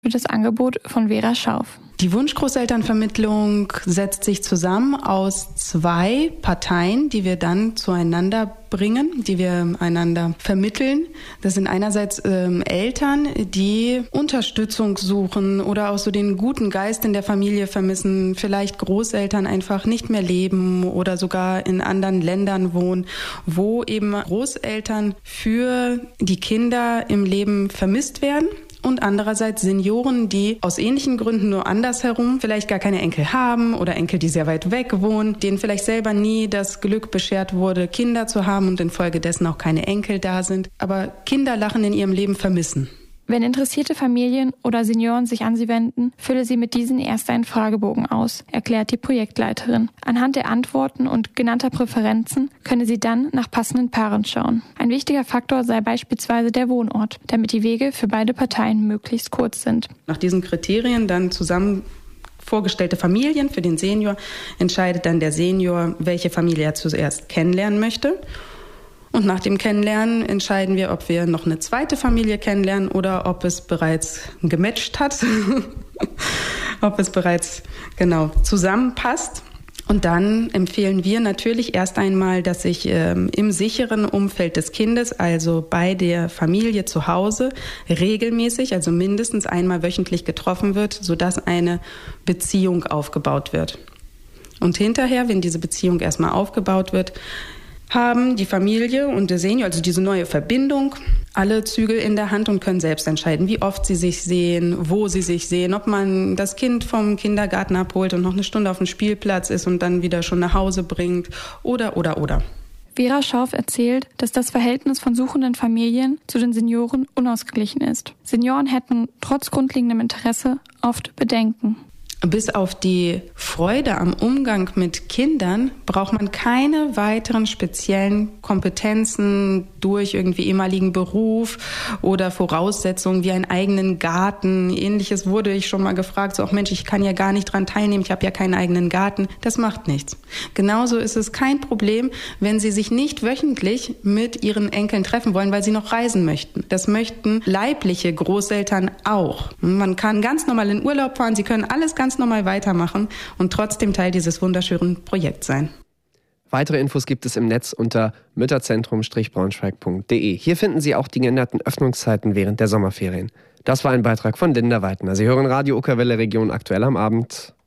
für das Angebot von Vera Schauf. Die Wunschgroßelternvermittlung setzt sich zusammen aus 2 Parteien, die wir dann zueinander bringen, die wir einander vermitteln. Das sind einerseits Eltern, die Unterstützung suchen oder auch so den guten Geist in der Familie vermissen, vielleicht Großeltern einfach nicht mehr leben oder sogar in anderen Ländern wohnen, wo eben Großeltern für die Kinder im Leben vermisst werden. Und andererseits Senioren, die aus ähnlichen Gründen nur andersherum vielleicht gar keine Enkel haben oder Enkel, die sehr weit weg wohnen, denen vielleicht selber nie das Glück beschert wurde, Kinder zu haben und infolgedessen auch keine Enkel da sind, aber Kinderlachen in ihrem Leben vermissen. Wenn interessierte Familien oder Senioren sich an sie wenden, fülle sie mit diesen erst einen Fragebogen aus, erklärt die Projektleiterin. Anhand der Antworten und genannter Präferenzen könne sie dann nach passenden Paaren schauen. Ein wichtiger Faktor sei beispielsweise der Wohnort, damit die Wege für beide Parteien möglichst kurz sind. Nach diesen Kriterien dann zusammen vorgestellte Familien für den Senior entscheidet dann der Senior, welche Familie er zuerst kennenlernen möchte. Und nach dem Kennenlernen entscheiden wir, ob wir noch eine zweite Familie kennenlernen oder ob es bereits gematcht hat, ob es bereits zusammenpasst. Und dann empfehlen wir natürlich erst einmal, dass sich im sicheren Umfeld des Kindes, also bei der Familie zu Hause, regelmäßig, also mindestens einmal wöchentlich getroffen wird, sodass eine Beziehung aufgebaut wird. Und hinterher, wenn diese Beziehung erstmal aufgebaut wird, haben die Familie und der Senior, also diese neue Verbindung, alle Zügel in der Hand und können selbst entscheiden, wie oft sie sich sehen, wo sie sich sehen, ob man das Kind vom Kindergarten abholt und noch eine Stunde auf dem Spielplatz ist und dann wieder schon nach Hause bringt oder. Vera Schauf erzählt, dass das Verhältnis von suchenden Familien zu den Senioren unausgeglichen ist. Senioren hätten trotz grundlegendem Interesse oft Bedenken. Bis auf die Freude am Umgang mit Kindern braucht man keine weiteren speziellen Kompetenzen durch irgendwie ehemaligen Beruf oder Voraussetzungen wie einen eigenen Garten. Ähnliches wurde ich schon mal gefragt, so auch Mensch, ich kann ja gar nicht dran teilnehmen, ich habe ja keinen eigenen Garten. Das macht nichts. Genauso ist es kein Problem, wenn Sie sich nicht wöchentlich mit Ihren Enkeln treffen wollen, weil Sie noch reisen möchten. Das möchten leibliche Großeltern auch. Man kann ganz normal in Urlaub fahren, Sie können alles ganz normal weitermachen und trotzdem Teil dieses wunderschönen Projekts sein. Weitere Infos gibt es im Netz unter mütterzentrum-braunschweig.de. Hier finden Sie auch die geänderten Öffnungszeiten während der Sommerferien. Das war ein Beitrag von Linda Weidner. Sie hören Radio Uckerwelle Region aktuell am Abend.